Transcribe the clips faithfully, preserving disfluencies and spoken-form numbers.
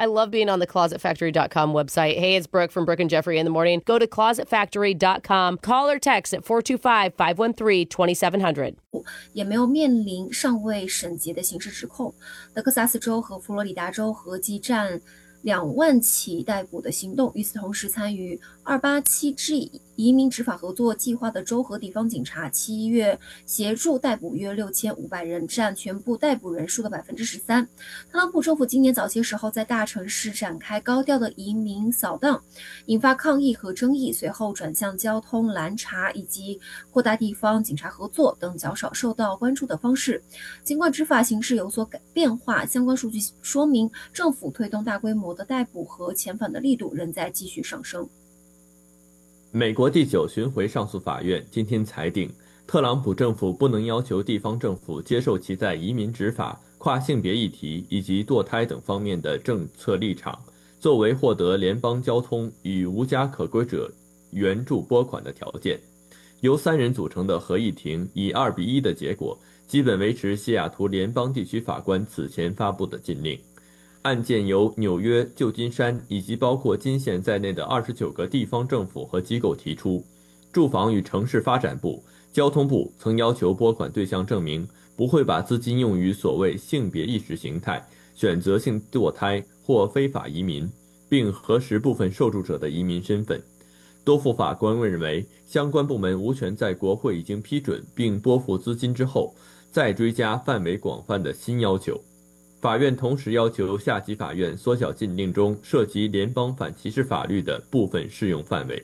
I love being on the closet factory dot com website. Hey, it's Brooke from Brooke and Jeffrey in the morning. Go to closet factory dot com. Call or text at four two five, five one three, two seven zero zero. 也没有面临尚未审结的刑事指控。德克萨斯州和佛罗里达州合计占两万起逮捕的行动。与此同时，参与二八七 G 移民执法合作计划的州和地方警察七月协助逮捕约六千五百人，占全部逮捕人数的 百分之十三。 特朗普政府今年早些时候在大城市展开高调的移民扫荡，引发抗议和争议，随后转向交通拦查以及扩大地方警察合作等较少受到关注的方式。尽管执法形势有所改变化，相关数据说明政府推动大规模的逮捕和遣返的力度仍在继续上升。 美国第九巡回上诉法院今天裁定，特朗普政府不能要求地方政府接受其在移民执法、跨性别议题以及堕胎等方面的政策立场，作为获得联邦交通与无家可归者援助拨款的条件。由三人组成的合议庭以二比一的结果，基本维持西雅图联邦地区法官此前发布的禁令。案件由纽约、旧金山以及包括金县在内的二十九个地方政府和机构提出。住房与城市发展部、交通部曾要求拨款对象证明不会把资金用于所谓性别意识形态、选择性堕胎或非法移民，并核实部分受助者的移民身份。多副法官认为，相关部门无权在国会已经批准并拨付资金之后，再追加范围广泛的新要求。法院同时要求下级法院缩小禁令中涉及联邦反歧视法律的部分适用范围。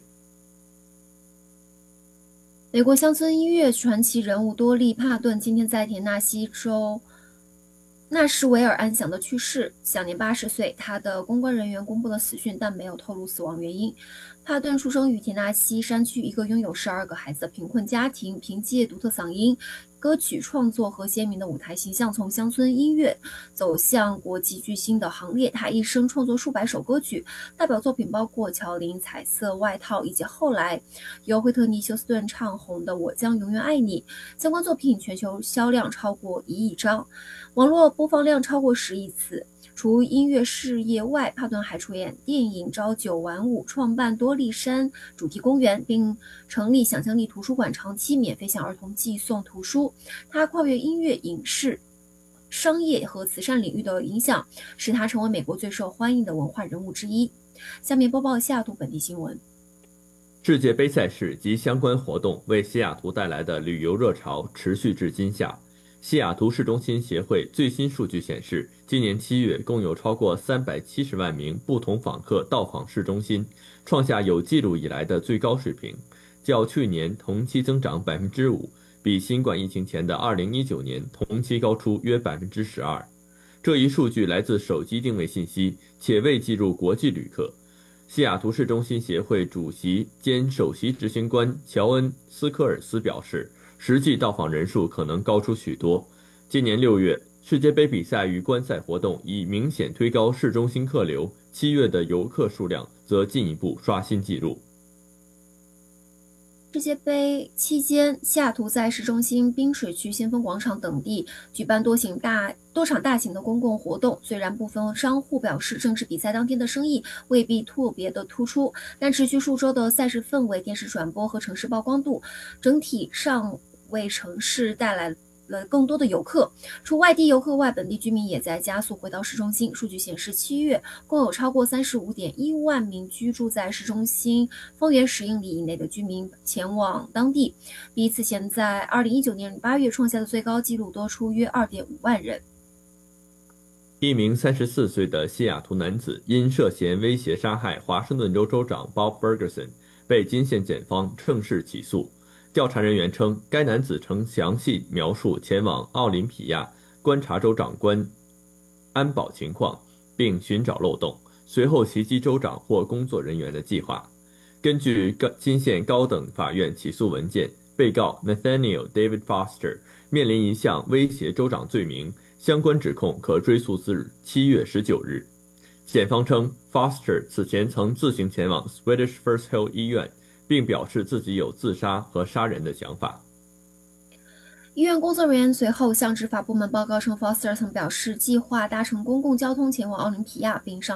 美国乡村音乐传奇人物多利·帕顿今天在田纳西州纳什维尔安详的去世，享年八十岁。他的公关人员公布了死讯，但没有透露死亡原因。帕顿出生于田纳西山区一个拥有十二个孩子的贫困家庭，凭借独特嗓音、歌曲创作和鲜明的舞台形象，从乡村音乐走向国际巨星的行列。他一生创作数百首歌曲，代表作品包括乔林、彩色外套以及后来由惠特尼·休斯顿唱红的《我将永远爱你》。相关作品全球销量超过一亿张，网络播放量超过十亿次。除音乐事业外，帕顿还出演电影《朝九晚五》，创办多利山主题公园，并成立想象力图书馆，长期免费向儿童寄送图书。他跨越音乐、影视、商业和慈善领域的影响，使他成为美国最受欢迎的文化人物之一。下面播报西雅图本地新闻。 世界杯赛事及相关活动为西雅图带来的旅游热潮持续至今夏。西雅图市中心协会最新数据显示，今年七月共有超过三百七十万名不同访客到访市中心，创下有记录以来的最高水平，较去年同期增长 百分之五， 比新冠疫情前的二零一九年同期高出约 百分之十二。 这一数据来自手机定位信息，且未计入国际旅客。西雅图市中心协会主席兼首席执行官乔恩·斯科尔斯表示，实际到访人数可能高出许多。今年六月，世界杯比赛与观赛活动已明显推高市中心客流，七月的游客数量则进一步刷新纪录。 世界杯期间，西雅图在市中心、滨水区、先锋广场等地举办多型大多场大型的公共活动。虽然部分商户表示，正是比赛当天的生意未必特别的突出，但持续数周的赛事氛围、电视转播和城市曝光度，整体上为城市带来了更多的游客。除外地游客外，本地居民也在加速回到市中心。数据显示，七月共有超过 三十五点一万名居住在市中心方圆十英里以内的居民前往当地，比此前在二零一九年八月创下的最高纪录多出约 二点五万人。 一名三十四岁的西雅图男子因涉嫌威胁杀害华盛顿州州长 Bob Ferguson 被金县检方正式起诉。调查人员称，该男子曾详细描述前往奥林匹亚观察州长官安保情况，并寻找漏洞，随后袭击州长或工作人员的计划。根据金县高等法院起诉文件，被告 Nathaniel David Foster 面临一项威胁州长罪名，相关指控可追溯至七月十九日。检方称 Foster 此前曾自行前往 Swedish First Hill 医院，并表示自己有自杀和杀人的想法。 医院工作人员随后向执法部门报告称， Foster 曾表示计划搭乘公共交通前往奥林匹亚，并上